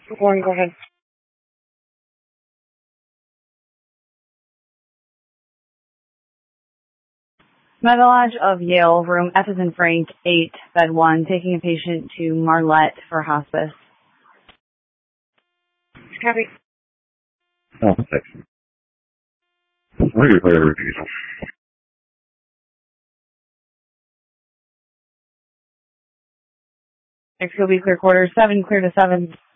Warren, go ahead. Meadow Lodge of Yale, room F as in Frank, 8, bed 1, taking a patient to Marlette for hospice. Copy. Oh, thanks. Where do you play everything? Next will be clear quarters 7, clear to 7.